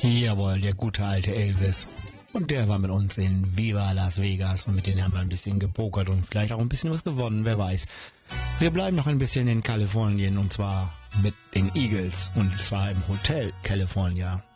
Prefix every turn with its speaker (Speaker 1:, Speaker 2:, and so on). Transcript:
Speaker 1: Jawohl, der gute alte Elvis. Und der war mit uns in Viva Las Vegas und mit denen haben wir ein bisschen gepokert und vielleicht auch ein bisschen was gewonnen, wer weiß. Wir bleiben noch ein bisschen in Kalifornien und zwar mit den Eagles und zwar im Hotel California.